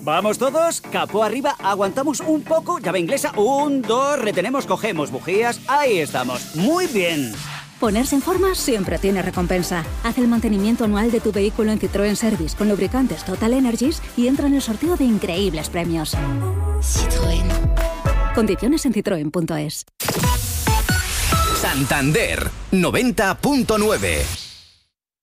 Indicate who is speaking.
Speaker 1: ¿Vamos todos? Capó arriba, aguantamos un poco, llave inglesa, 1, 2, retenemos, cogemos bujías, ahí estamos. Muy bien.
Speaker 2: Ponerse en forma siempre tiene recompensa. Haz el mantenimiento anual de tu vehículo en Citroën Service con lubricantes Total Energies y entra en el sorteo de increíbles premios. Citroën. Condiciones en citroen.es.
Speaker 3: Santander 90.9.